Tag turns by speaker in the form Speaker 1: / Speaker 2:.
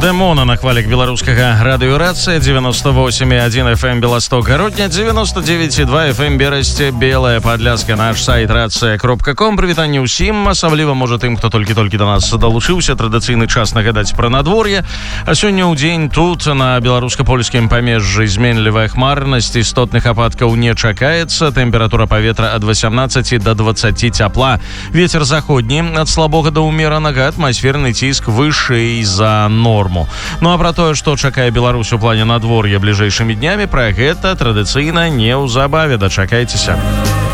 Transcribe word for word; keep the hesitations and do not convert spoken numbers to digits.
Speaker 1: Дэмона на хвалях беларускага радыёрацыя, девяносто восемь и один эф эм Белосток Гародня, девяносто девять и два эф эм Берасці, Белая Падляска, наш сайт рацыя кропка ком. Прывітанне ўсім, асабліва можа тым, хто толькі-толькі до нас далучыўся. Традыцыйны час нагадаць пра надвор'е. А сёння ў дзень тут на беларуска-польскім памежжы зменлівая хмарнасць, істотных ападкаў не чакаецца. Тэмпература паветра ад восемнадцати до двадцати цяпла. Вецер заходні ад слабога да ўмеранага, атмасферны ціск вышэй за норму. Ну а пра тое, што чакае Беларусь у плане надвор'я бліжэйшымі днямі, пра гэта традыцыйна неўзабаве. Дачакайцеся.